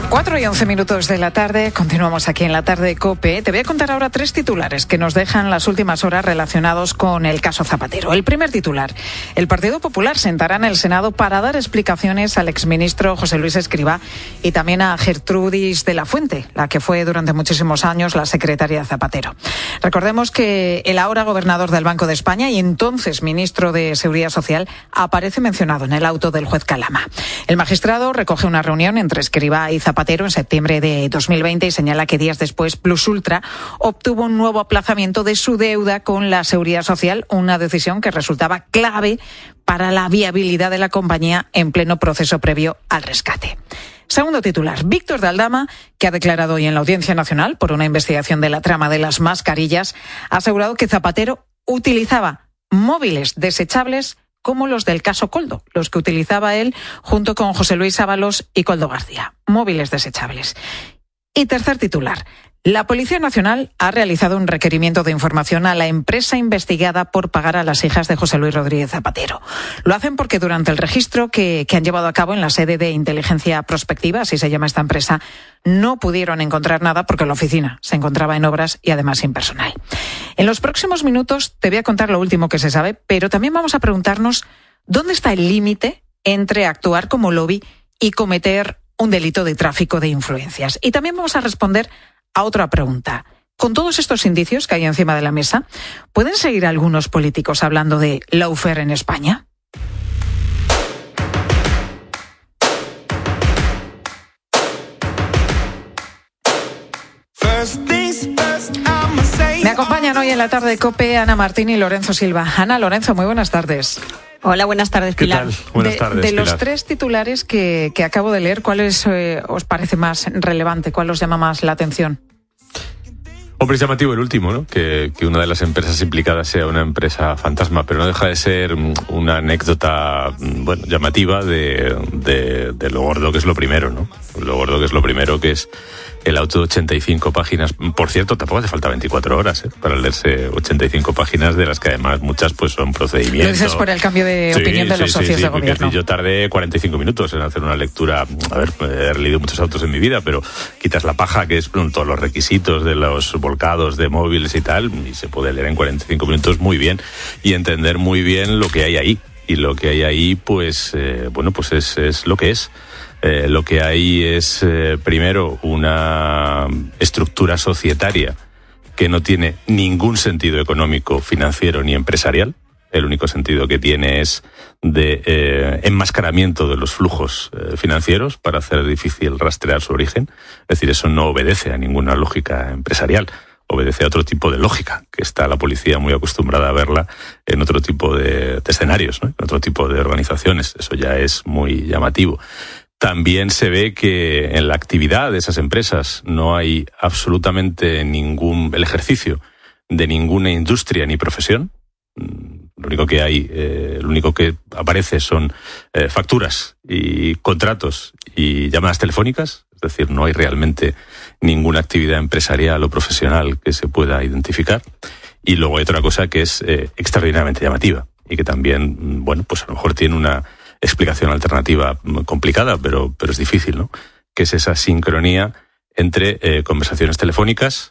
4:11 de la tarde, continuamos aquí en la tarde de COPE. Te voy a contar ahora 3 titulares que nos dejan las últimas horas relacionados con el caso Zapatero. El primer titular: el Partido Popular sentará en el Senado para dar explicaciones al exministro José Luis Escrivá y también a Gertrudis de la Fuente, la que fue durante muchísimos años la secretaria de Zapatero. Recordemos que el ahora gobernador del Banco de España y entonces ministro de Seguridad Social aparece mencionado en el auto del juez Calama. El magistrado recoge una reunión entre Escrivá y Zapatero en septiembre de 2020 y señala que días después Plus Ultra obtuvo un nuevo aplazamiento de su deuda con la Seguridad Social, una decisión que resultaba clave para la viabilidad de la compañía en pleno proceso previo al rescate. Segundo titular: Víctor de Aldama, que ha declarado hoy en la Audiencia Nacional por una investigación de la trama de las mascarillas, ha asegurado que Zapatero utilizaba móviles desechables como los del caso Koldo, los que utilizaba él junto con José Luis Ábalos y Koldo García. Móviles desechables. Y tercer titular: la Policía Nacional ha realizado un requerimiento de información a la empresa investigada por pagar a las hijas de José Luis Rodríguez Zapatero. Lo hacen porque durante el registro que han llevado a cabo en la sede de Inteligencia Prospectiva, así se llama esta empresa, no pudieron encontrar nada porque la oficina se encontraba en obras y además sin personal. En los próximos minutos te voy a contar lo último que se sabe, pero también vamos a preguntarnos dónde está el límite entre actuar como lobby y cometer un delito de tráfico de influencias. Y también vamos a responder a otra pregunta. Con todos estos indicios que hay encima de la mesa, ¿pueden seguir algunos políticos hablando de lawfare en España? Me acompañan hoy en la tarde de COPE Ana Martín y Lorenzo Silva. Ana, Lorenzo, muy buenas tardes. Hola, buenas tardes, Pilar. ¿Qué tal? Buenas tardes, de Pilar. Los 3 titulares que acabo de leer, ¿cuál os parece más relevante? ¿Cuál os llama más la atención? Hombre, es llamativo el último, ¿no? Que una de las empresas implicadas sea una empresa fantasma, pero no deja de ser una anécdota, bueno, llamativa de lo gordo que es lo primero, ¿no? Lo gordo que es lo primero, que es el auto de 85 páginas. Por cierto, tampoco hace falta 24 horas para leerse 85 páginas, de las que además muchas pues son procedimientos. Lo dices por el cambio de opinión de los socios de gobierno. Yo tardé 45 minutos en hacer una lectura. A ver, he leído muchos autos en mi vida, pero quitas la paja, que es todos los requisitos de los volcados de móviles y tal, y se puede leer en 45 minutos muy bien y entender muy bien lo que hay ahí. Y lo que hay ahí, pues, bueno, pues es lo que es. Lo que hay es, primero, una estructura societaria que no tiene ningún sentido económico, financiero ni empresarial. El único sentido que tiene es de enmascaramiento de los flujos financieros para hacer difícil rastrear su origen. Es decir, eso no obedece a ninguna lógica empresarial. Obedece a otro tipo de lógica, que está la policía muy acostumbrada a verla en otro tipo de escenarios, ¿no? En otro tipo de organizaciones. Eso ya es muy llamativo. También se ve que en la actividad de esas empresas no hay absolutamente el ejercicio de ninguna industria ni profesión. Lo único que hay, lo único que aparece son facturas y contratos y llamadas telefónicas. Es decir, no hay realmente ninguna actividad empresarial o profesional que se pueda identificar. Y luego hay otra cosa que es extraordinariamente llamativa y que también, bueno, pues a lo mejor tiene una explicación alternativa complicada, pero es difícil, ¿no? Que es esa sincronía entre conversaciones telefónicas,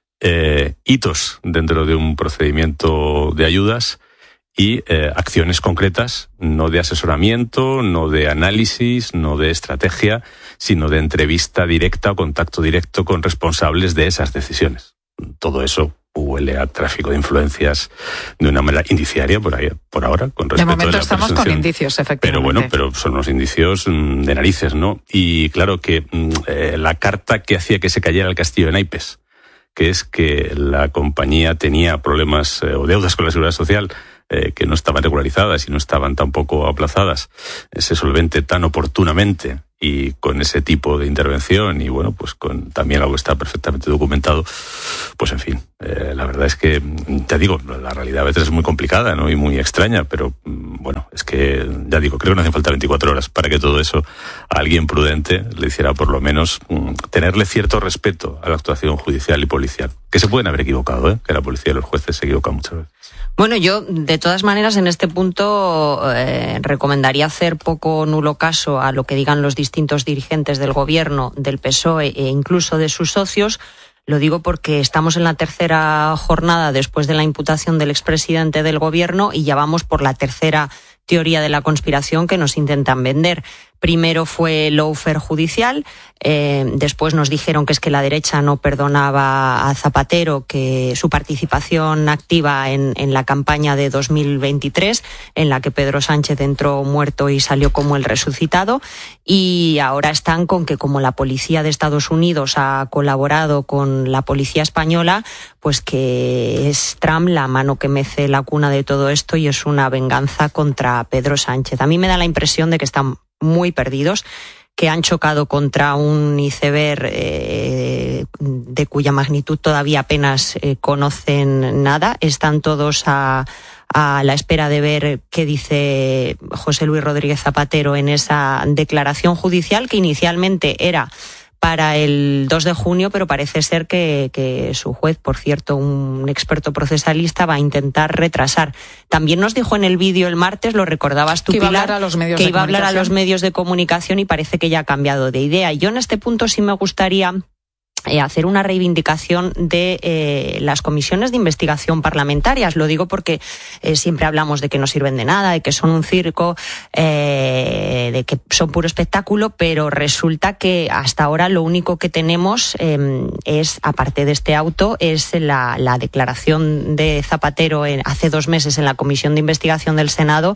hitos dentro de un procedimiento de ayudas y acciones concretas, no de asesoramiento, no de análisis, no de estrategia, sino de entrevista directa o contacto directo con responsables de esas decisiones. Todo eso huele a tráfico de influencias de una manera indiciaria por ahora, con respecto a la presunción. De momento estamos con indicios, efectivamente. Pero bueno, pero son unos indicios de narices, ¿no? Y claro que la carta que hacía que se cayera el castillo de naipes, que es que la compañía tenía problemas o deudas con la Seguridad Social que no estaban regularizadas y no estaban tampoco aplazadas, se solvente tan oportunamente y con ese tipo de intervención y bueno, pues con también algo que está perfectamente documentado, pues en fin, La verdad es que, te digo, la realidad a veces es muy complicada, ¿no? Y muy extraña, pero bueno, es que, ya digo, creo que no hacen falta 24 horas para que todo eso a alguien prudente le hiciera por lo menos tenerle cierto respeto a la actuación judicial y policial. Que se pueden haber equivocado, que la policía y los jueces se equivocan muchas veces. Bueno, yo, de todas maneras, en este punto recomendaría hacer poco o nulo caso a lo que digan los distintos dirigentes del Gobierno, del PSOE e incluso de sus socios. Lo digo porque estamos en la tercera jornada después de la imputación del expresidente del Gobierno y ya vamos por la tercera teoría de la conspiración que nos intentan vender. Primero fue el lawfare judicial, después nos dijeron que es que la derecha no perdonaba a Zapatero que su participación activa en la campaña de 2023, en la que Pedro Sánchez entró muerto y salió como el resucitado, y ahora están con que como la policía de Estados Unidos ha colaborado con la policía española, pues que es Trump la mano que mece la cuna de todo esto y es una venganza contra Pedro Sánchez. A mí me da la impresión de que están muy perdidos, que han chocado contra un iceberg de cuya magnitud todavía apenas conocen nada. Están todos a la espera de ver qué dice José Luis Rodríguez Zapatero en esa declaración judicial que inicialmente era para el 2 de junio, pero parece ser que su juez, por cierto, un experto procesalista, va a intentar retrasar. También nos dijo en el vídeo el martes, lo recordabas tú, Pilar, que iba a hablar a los medios de comunicación y parece que ya ha cambiado de idea. Yo en este punto sí me gustaría hacer una reivindicación de las comisiones de investigación parlamentarias. Lo digo porque siempre hablamos de que no sirven de nada, de que son un circo, de que son puro espectáculo, pero resulta que hasta ahora lo único que tenemos es, aparte de este auto, es la declaración de Zapatero hace 2 meses en la Comisión de Investigación del Senado.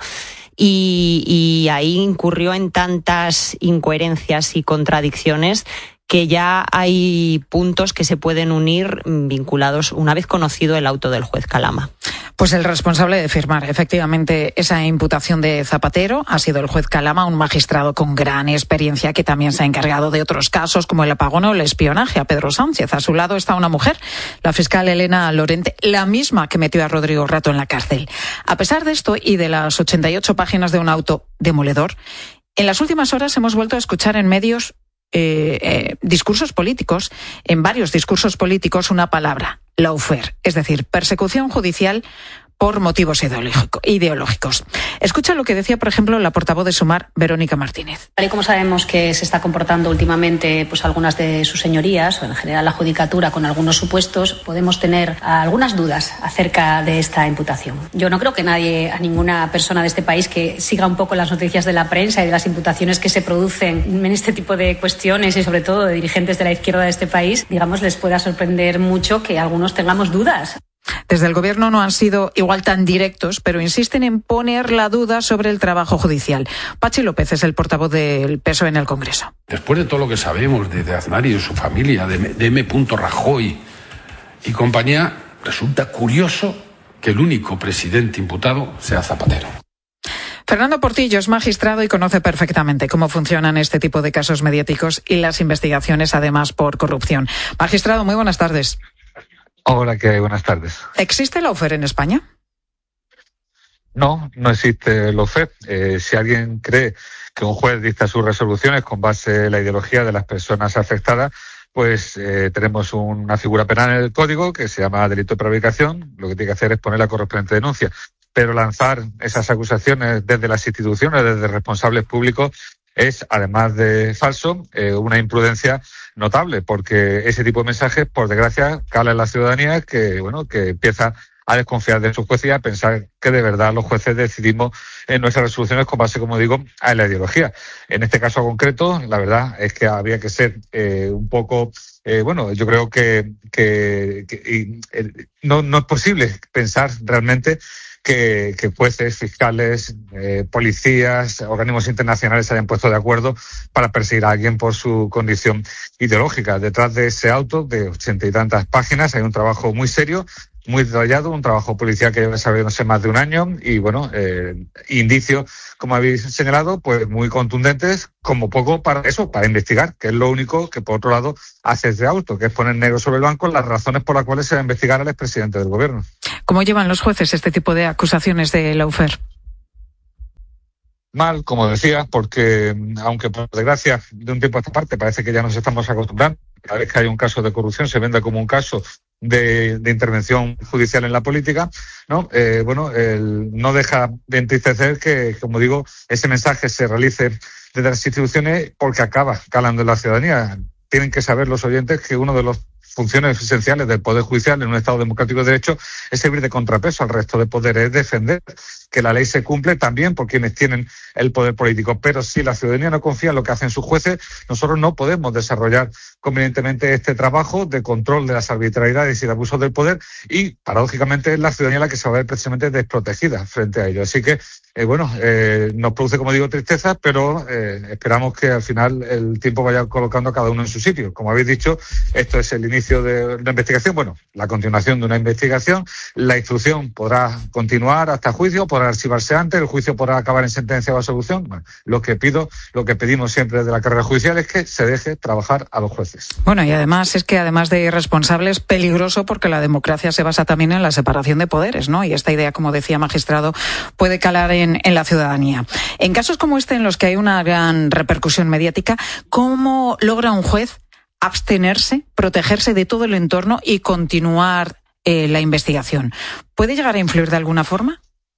Y ahí incurrió en tantas incoherencias y contradicciones que ya hay puntos que se pueden unir vinculados una vez conocido el auto del juez Calama. Pues el responsable de firmar efectivamente esa imputación de Zapatero ha sido el juez Calama, un magistrado con gran experiencia que también se ha encargado de otros casos como el apagón o el espionaje a Pedro Sánchez. A su lado está una mujer, la fiscal Elena Lorente, la misma que metió a Rodrigo Rato en la cárcel. A pesar de esto y de las 88 páginas de un auto demoledor, en las últimas horas hemos vuelto a escuchar en medios discursos políticos, en varios discursos políticos, una palabra, lawfare, es decir, persecución judicial por motivos ideológicos. Escucha lo que decía, por ejemplo, la portavoz de Sumar, Verónica Martínez. Tal y como sabemos que se está comportando últimamente pues algunas de sus señorías, o en general la judicatura, con algunos supuestos, podemos tener algunas dudas acerca de esta imputación. Yo no creo que nadie, a ninguna persona de este país que siga un poco las noticias de la prensa y de las imputaciones que se producen en este tipo de cuestiones y sobre todo de dirigentes de la izquierda de este país, digamos, les pueda sorprender mucho que algunos tengamos dudas. Desde el Gobierno no han sido igual tan directos, pero insisten en poner la duda sobre el trabajo judicial. Pachi López es el portavoz del PSOE en el Congreso. Después de todo lo que sabemos de Aznar y de su familia, de M. Rajoy y compañía, resulta curioso que el único presidente imputado sea Zapatero. Fernando Portillo es magistrado y conoce perfectamente cómo funcionan este tipo de casos mediáticos y las investigaciones, además, por corrupción. Magistrado, muy buenas tardes. Hola, ¿qué hay? Buenas tardes. ¿Existe el lawfare en España? No existe el lawfare. Si alguien cree que un juez dicta sus resoluciones con base en la ideología de las personas afectadas, pues tenemos una figura penal en el Código que se llama delito de prevaricación. Lo que tiene que hacer es poner la correspondiente denuncia. Pero lanzar esas acusaciones desde las instituciones, desde responsables públicos, es, además de falso, una imprudencia notable, porque ese tipo de mensajes, por desgracia, cala en la ciudadanía que empieza a desconfiar de sus jueces y a pensar que de verdad los jueces decidimos en nuestras resoluciones con base, como digo, a la ideología. En este caso concreto, la verdad es que habría que ser un poco... yo creo que no es posible pensar realmente que jueces, fiscales, policías, organismos internacionales se hayan puesto de acuerdo para perseguir a alguien por su condición ideológica. Detrás de ese auto de 80 y tantas páginas hay un trabajo muy serio muy detallado, un trabajo policial que lleva desarrollándose más de un año y, bueno, indicios, como habéis señalado, pues muy contundentes, como poco para investigar, que es lo único que, por otro lado, hace este auto, que es poner negro sobre el blanco las razones por las cuales se va a investigar al expresidente del Gobierno. ¿Cómo llevan los jueces este tipo de acusaciones de Lawfare? Mal, como decía, porque aunque por desgracia de un tiempo a esta parte parece que ya nos estamos acostumbrando, cada vez que hay un caso de corrupción se vende como un caso de intervención judicial en la política, ¿no? No deja de entristecer que, como digo, ese mensaje se realice desde las instituciones porque acaba calando en la ciudadanía. Tienen que saber los oyentes que uno de los funciones esenciales del Poder Judicial en un Estado democrático de derecho es servir de contrapeso al resto de poderes, es defender que la ley se cumple también por quienes tienen el poder político. Pero si la ciudadanía no confía en lo que hacen sus jueces, nosotros no podemos desarrollar convenientemente este trabajo de control de las arbitrariedades y de abusos del poder y, paradójicamente, es la ciudadanía la que se va a ver precisamente desprotegida frente a ello. Así que, nos produce, como digo, tristeza, pero esperamos que al final el tiempo vaya colocando a cada uno en su sitio. Como habéis dicho, esto es el inicio de la investigación, la continuación de una investigación. La instrucción podrá continuar hasta juicio, podrá archivarse antes, el juicio podrá acabar en sentencia o absolución. Bueno, lo que pedimos siempre desde la carrera judicial es que se deje trabajar a los jueces. Bueno, y además es que además de irresponsable es peligroso porque la democracia se basa también en la separación de poderes, ¿no? Y esta idea, como decía magistrado, puede calar en la ciudadanía. En casos como este, en los que hay una gran repercusión mediática, ¿cómo logra un juez abstenerse, protegerse de todo el entorno y continuar la investigación? ¿Puede llegar a influir de alguna forma?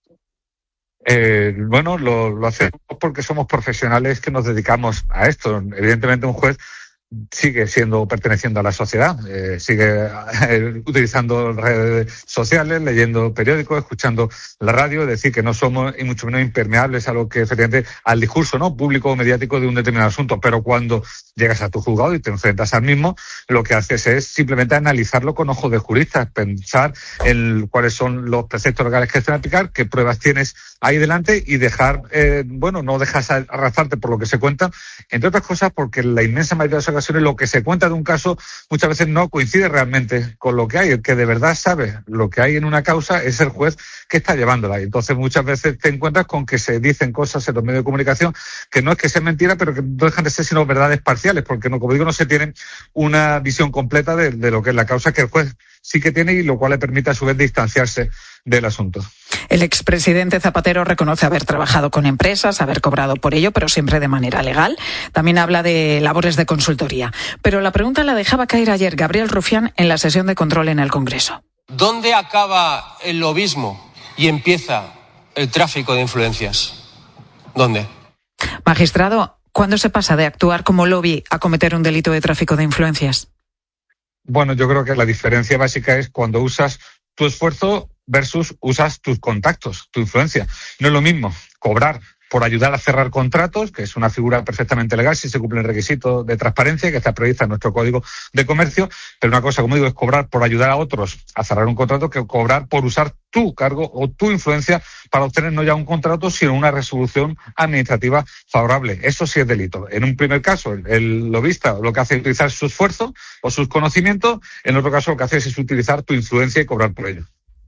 Lo hacemos porque somos profesionales que nos dedicamos a esto. Evidentemente, un juez sigue perteneciendo a la sociedad, sigue utilizando redes sociales, leyendo periódicos, escuchando la radio, es decir, que no somos y mucho menos impermeables a lo que efectivamente al discurso, ¿no?, público o mediático de un determinado asunto. Pero cuando llegas a tu juzgado y te enfrentas al mismo, lo que haces es simplemente analizarlo con ojos de jurista, pensar en cuáles son los preceptos legales que se van a aplicar, qué pruebas tienes ahí delante y dejar, no dejas arrastrarte por lo que se cuenta, entre otras cosas porque la inmensa mayoría de las ocasiones lo que se cuenta de un caso muchas veces no coincide realmente con lo que hay. El que de verdad sabe lo que hay en una causa es el juez que está llevándola. Y entonces muchas veces te encuentras con que se dicen cosas en los medios de comunicación que no es que sean mentiras, pero que no dejan de ser sino verdades parciales, porque no, como digo, no se tiene una visión completa de lo que es la causa que el juez sí que tiene y lo cual le permite a su vez distanciarse del asunto. El expresidente Zapatero reconoce haber trabajado con empresas, haber cobrado por ello, pero siempre de manera legal. También habla de labores de consultoría. Pero la pregunta la dejaba caer ayer Gabriel Rufián en la sesión de control en el Congreso. ¿Dónde acaba el lobismo y empieza el tráfico de influencias? ¿Dónde? Magistrado, ¿cuándo se pasa de actuar como lobby a cometer un delito de tráfico de influencias? Bueno, yo creo que la diferencia básica es cuando usas tu esfuerzo versus usas tus contactos, tu influencia. No es lo mismo cobrar por ayudar a cerrar contratos, que es una figura perfectamente legal si se cumple el requisito de transparencia que está prevista en nuestro Código de Comercio, pero una cosa, como digo, es cobrar por ayudar a otros a cerrar un contrato que cobrar por usar tu cargo o tu influencia para obtener no ya un contrato, sino una resolución administrativa favorable. Eso sí es delito. En un primer caso, el lobista lo que hace es utilizar su esfuerzo o sus conocimientos, en otro caso lo que hace es utilizar tu influencia y cobrar por ello.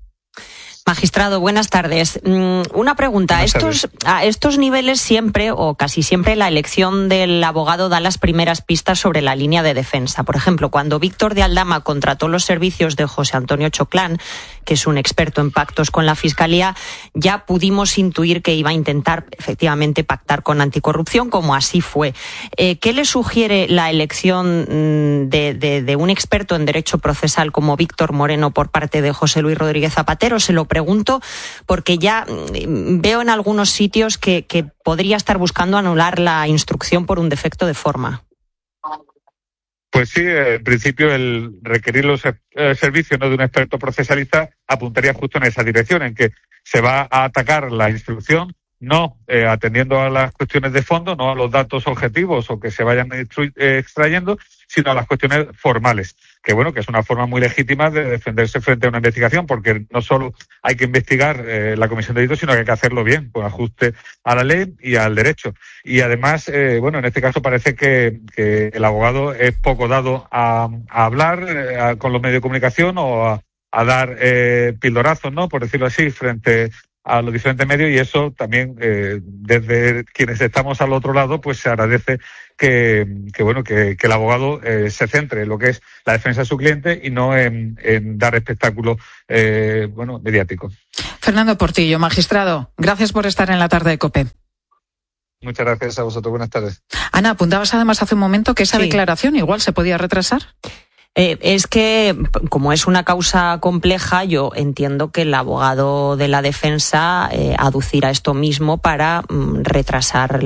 Magistrado, buenas tardes. Una pregunta. A estos niveles siempre o casi siempre la elección del abogado da las primeras pistas sobre la línea de defensa. Por ejemplo, cuando Víctor de Aldama contrató los servicios de José Antonio Choclán, que es un experto en pactos con la Fiscalía, ya pudimos intuir que iba a intentar efectivamente pactar con anticorrupción, como así fue. ¿Qué le sugiere la elección de un experto en derecho procesal como Víctor Moreno por parte de José Luis Rodríguez Zapatero? Se lo pregunto porque ya veo en algunos sitios que podría estar buscando anular la instrucción por un defecto de forma. Pues sí, en principio el requerir los servicios de un experto procesalista apuntaría justo en esa dirección, en que se va a atacar la instrucción no atendiendo a las cuestiones de fondo, no a los datos objetivos o que se vayan extrayendo, sino a las cuestiones formales. Que bueno, que es una forma muy legítima de defenderse frente a una investigación, porque no solo hay que investigar la comisión de delitos, sino que hay que hacerlo bien, con ajuste a la ley y al derecho. Y además, en este caso parece que el abogado es poco dado a hablar con los medios de comunicación o dar pildorazos, ¿no?, por decirlo así, frente a los diferentes medios, y eso también desde quienes estamos al otro lado pues se agradece que el abogado se centre en lo que es la defensa de su cliente y no en dar espectáculos mediáticos. Fernando Portillo, magistrado, gracias por estar en la tarde de COPE. Muchas gracias a vosotros, buenas tardes. Ana, apuntabas además hace un momento que esa declaración igual se podía retrasar. Es que, como es una causa compleja, yo entiendo que el abogado de la defensa aducirá esto mismo para retrasar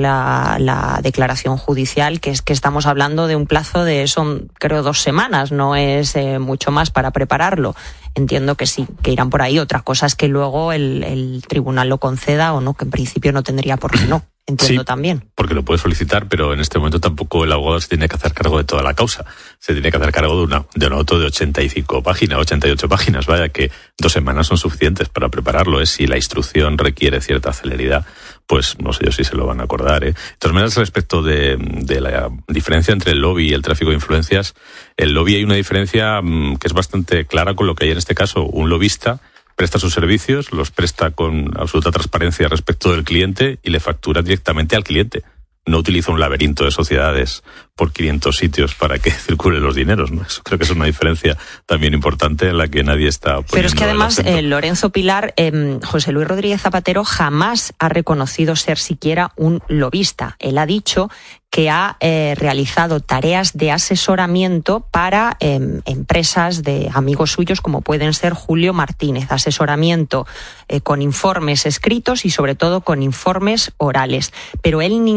la declaración judicial, que es que estamos hablando de un plazo de, son creo 2 semanas, no es mucho más para prepararlo. Entiendo que sí, que irán por ahí. Otra cosa es que luego el tribunal lo conceda o no, que en principio no tendría por qué no. Entiendo también. Porque lo puede solicitar, pero en este momento tampoco el abogado se tiene que hacer cargo de toda la causa. Se tiene que hacer cargo de un auto de 85 páginas, 88 páginas. Vaya, que 2 semanas son suficientes para prepararlo. Si la instrucción requiere cierta celeridad, pues no sé yo si se lo van a acordar. De todas maneras, respecto de la diferencia entre el lobby y el tráfico de influencias, el lobby hay una diferencia que es bastante clara con lo que hay en este caso. Un lobista presta sus servicios, los presta con absoluta transparencia respecto del cliente y le factura directamente al cliente. No utiliza un laberinto de sociedades por 500 sitios para que circulen los dineros, ¿no? Eso creo que es una diferencia también importante en la que nadie está poniendo. Pero es que además, Lorenzo Pilar, José Luis Rodríguez Zapatero jamás ha reconocido ser siquiera un lobista. Él ha dicho que ha realizado tareas de asesoramiento para empresas de amigos suyos como pueden ser Julio Martínez, asesoramiento con informes escritos y sobre todo con informes orales. Pero él en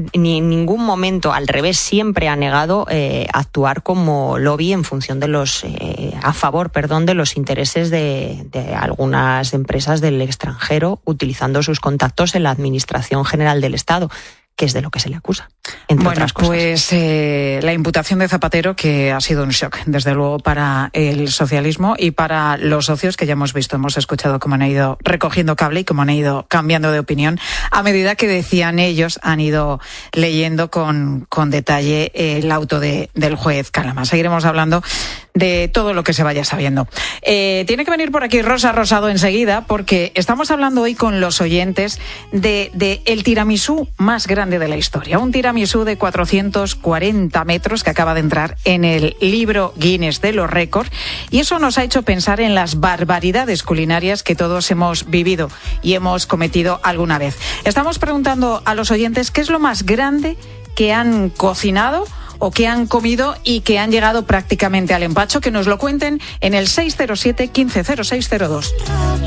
ningún momento, al revés, siempre ha negado actuar como lobby en función de a favor de los intereses de algunas empresas del extranjero, utilizando sus contactos en la Administración General del Estado, que es de lo que se le acusa, entre otras cosas. Pues la imputación de Zapatero, que ha sido un shock, desde luego, para el socialismo y para los socios, que ya hemos visto, hemos escuchado cómo han ido recogiendo cable y cómo han ido cambiando de opinión a medida que decían ellos, han ido leyendo con detalle el auto del juez Calama. Seguiremos hablando de todo lo que se vaya sabiendo. Tiene que venir por aquí Rosa Rosado enseguida, porque estamos hablando hoy con los oyentes de el tiramisú más grande de la historia. Un tiramisú de 440 metros que acaba de entrar en el libro Guinness de los récords, y eso nos ha hecho pensar en las barbaridades culinarias que todos hemos vivido y hemos cometido alguna vez. Estamos preguntando a los oyentes qué es lo más grande que han cocinado o que han comido y que han llegado prácticamente al empacho. Que nos lo cuenten en el 607 150602.